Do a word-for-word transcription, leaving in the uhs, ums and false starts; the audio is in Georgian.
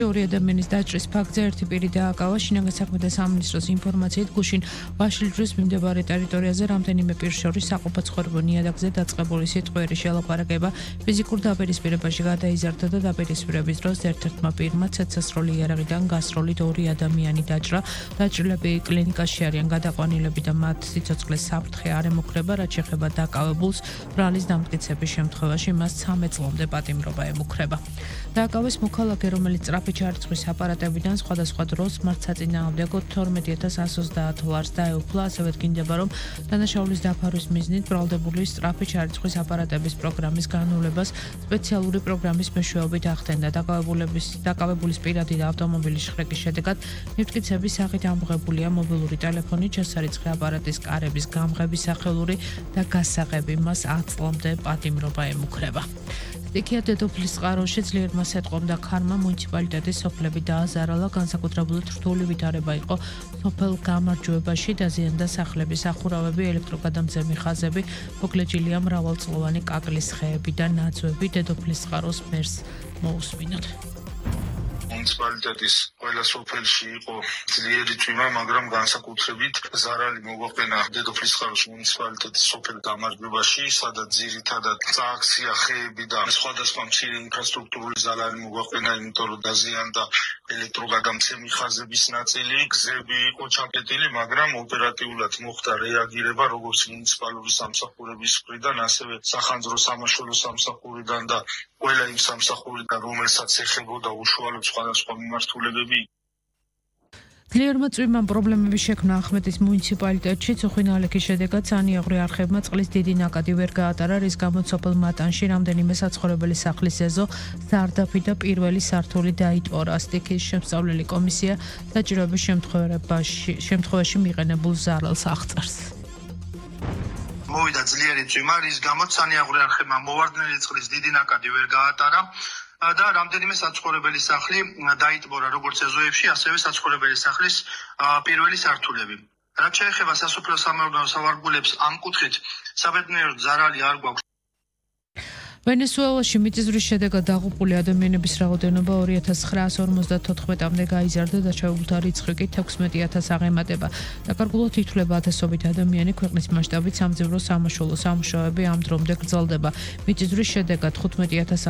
ორი ადამიანის დაჭრის ფაქტზე ერთი პირი დააკავა. შინაგან საქმეთა სამინისტროს ინფორმაციით გუშინ ვაშილჯვრის მიმდებარე ტერიტორიაზე რამდენიმე პირს შორის საყოფაცხოვრებო ნიადაგზე დაწყებული სიტყვიერი შელაპარაკება ფიზიკურ დაპირისპირებაში გადაიზარდა და დაპირისპირების დროს ერთ-ერთმა პირმა ცეცხლსროლი იარაღიდან გასროლით ორი ადამიანი დაჭრა. დაჭრილები კლინიკაში არიან გადაყვანილები და მათ სიცოცხლის საფრთხე არ ემუქრება, რაც შეეხება დაკავებულს ბრალის დამტკიცების შემთხვევაში მას ცამეტ წლამდე პატიმრობა ემუქრება. დააკავეს მოქალაქე, რომელიც სწრაფი ჩარიცხვის აპარატებიდან სხვადასხვა დროს მათ საწინააღმდეგოდ თორმეტი ათას εκατს ოცდაათ ლარს დაეუფლა. ასევე დგინდება, რომ დანაშაულის დაფარვის მიზნით ბრალდებული სწრაფი ჩარიცხვის აპარატების პროგრამის განულებას სპეციალური პროგრამის მეშვეობით ახდენდა. დაკავებულების დაკავებულის პირადი და ავტომობილის შხრეკის შედეგად მტკიცების სახით ამოღებულია მობილური ტელეფონი, ჩასარიცხი აპარატის კარების გამღების სახელური და გასაღები. მას ათ წლამდე პატიმრობა ემუქრება. სტიქია დედოფლის წყაროში ძლიერმა სეტყვამ და ქარმა მუნიციპალიტეტის სოფლები დააზარალა. განსაკუთრებული რთული ვითარება იყო სოფელ გამარჯვებაში, დაზიანდა სახლების სახურავები, ელექტროგადამძემი ხაზები, მოკლეჭილია მრავალწლოვანი კაკლის ხეები და ნაძვები. დედოფლის წყაროს მერს მოусმინოთ. მუნიციპალიტეტის ყველა სოფელში იყო ძლიერი წვიმა, მაგრამ განსაკუთრებით ზარალი მოგვაყენა დედოფლის წყაროს მუნიციპალიტეტის სოფელ გამარჯვებაში, სადაც ძირითადად წააქცია ხეები და სხვადასხვა მცირე ინფრასტრუქტურული ზარალი მოგვაყენა, იმიტომ რომ დაზიანდა ელექტროგადამცემი ხაზების ნაწილი, გზები იყო ჩაკეტილი, მაგრამ ოპერატიულად მოხდა რეაგირება როგორც მუნიციპალური სამსახურების მხრიდან, ასევე სახანძრო სამაშველო სამსახურიდან და ყველა იმ სამსახურიდან, რომელსაც ეხებოდა უშუალოდ სხვადასხვა მიმართულებები. ძლიერმა წვიმამ პრობლემები შექმნა ახმეტის მუნიციპალიტეტში. წუხინალექის შედეგად სანიაღვრე არხებმა წყლის დიდი ნაკადი ვერ გაატარა, რის გამოც სოფელ მატანში რამდენიმე საცხოვრებელი სახლის ეზო სარდაფი და პირველი სართული დაიტბორა. სტიქიის შემსწავლელი კომისია საჭიროების შემთხვევაში შემთხვევაში მიყენებულ ზარალს აღწერს. მოვიდა ძლიერი წვიმა, რის გამოც სანიაღვრე არხებმა მოვარდნილი წყლის დიდი ნაკადი ვერ გაატარა და რამდენიმე საცხოვრებელი სახლი დაიტბორა როგორც ეზოებში, ასევე საცხოვრებელი სახლის პირველი სართულები. რაც შეეხება სასოფლო სამეურნეო სავარგულებს, ამ კუთხით საბედნიეროდ ზარალი არ გვაქვს. ვენესუელაში მიწისძვრის შედეგად დაღუპული ადამიანების რაოდენობა ორი ათას ცხრაას ორმოცდათოთხმეტამდე გაიზარდა, დაჩაუულთა რიცხვი კი თექვსმეტი ათასს აღემატება. დაკარგულად ითვლება ათასობით ადამიანი. ქვეყნის მასშტაბით სამძებრო სამაშველო სამუშაოები ამ დრომდე გრძელდება. მიწისძვრის შედეგად თხუთმეტი ათას